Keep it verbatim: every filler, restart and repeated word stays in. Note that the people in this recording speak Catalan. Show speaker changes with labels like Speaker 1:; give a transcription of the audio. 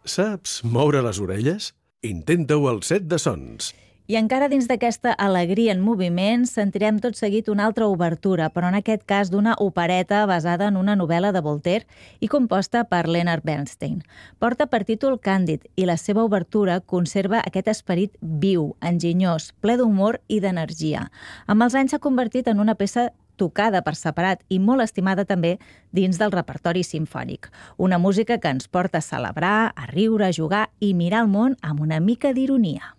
Speaker 1: Saps moure les orelles? Intenta-ho al set de sons.
Speaker 2: I encara dins d'aquesta alegria en moviment, sentirem tot seguit una altra obertura, però en aquest cas d'una opereta basada en una novel·la de Voltaire i composta per Leonard Bernstein. Porta per títol Càndid i la seva obertura conserva aquest esperit viu, enginyós, ple d'humor i d'energia. Amb els anys s'ha convertit en una peça tocada per separat i molt estimada també dins del repertori simfònic. Una música que ens porta a celebrar, a riure, a jugar i mirar el món amb una mica d'ironia.